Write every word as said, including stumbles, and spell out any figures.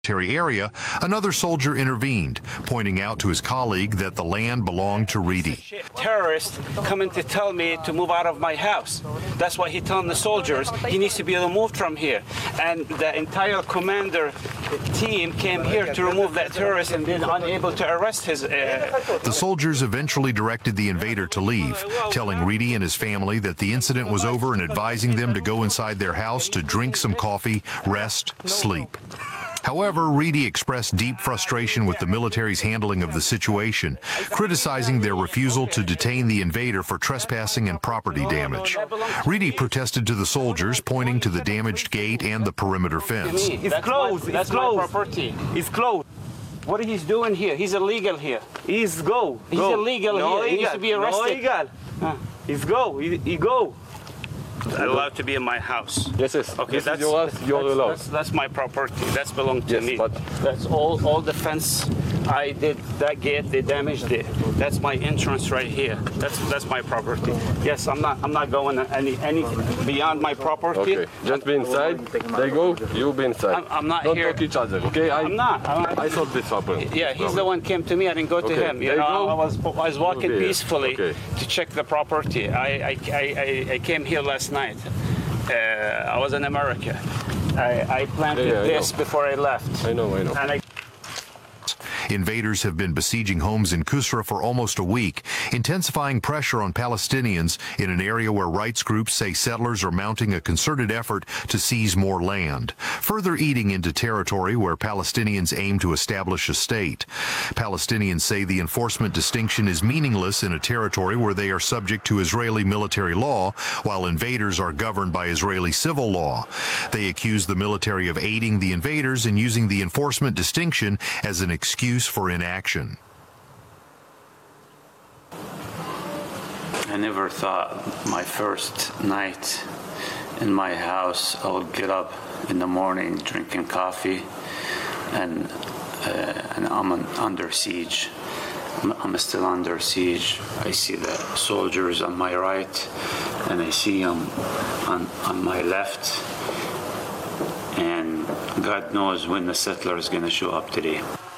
area, another soldier intervened, pointing out to his colleague that the land belonged to Reedy. Terrorists coming to tell me to move out of my house. That's why he telling the soldiers he needs to be removed from here. And the entire commander team came here to remove that terrorist and been unable to arrest his... Uh... The soldiers eventually directed the invader to leave, telling Reedy and his family that the incident was over and advising them to go inside their house to drink some coffee, rest, sleep. However, Reedy expressed deep frustration with the military's handling of the situation, criticizing their refusal to detain the invader for trespassing and property damage. Reedy protested to the soldiers, pointing to the damaged gate and the perimeter fence. It's closed. It's closed. Property. It's closed. What he's doing here? He's illegal here. He's go. He's go. illegal no here. He needs to be arrested. No illegal. Huh. He's go. He, he go. Allowed to be in my house. Yes, yes. Okay, this that's is your house. You're that's, allowed. That's, that's my property. That's belong to yes, me. But that's all. All the fence I did. That gate they damaged it. That's my entrance right here. That's that's my property. Yes, I'm not. I'm not going any any beyond my property. Okay, just be inside. They go. You be inside. I'm, I'm not Don't here. Don't talk each other. Okay. I, I'm not. I'm not. I solved this problem. Yeah, he's the one came to me. I didn't go to okay. him. You there know, you I was I was walking okay. peacefully okay. to check the property. I I, I I came here last night. Uh, I was in America. I, I planted yeah, yeah, I this before I left. I know, I know. And I Invaders have been besieging homes in Qusra for almost a week, intensifying pressure on Palestinians in an area where rights groups say settlers are mounting a concerted effort to seize more land, further eating into territory where Palestinians aim to establish a state. Palestinians say the enforcement distinction is meaningless in a territory where they are subject to Israeli military law, while invaders are governed by Israeli civil law. They accuse the military of aiding the invaders and using the enforcement distinction as an excuse for inaction. I never thought my first night in my house I would get up in the morning drinking coffee and uh, and I'm an, under siege. I'm, I'm still under siege. I see the soldiers on my right and I see them on, on my left, and God knows when the settler is going to show up today.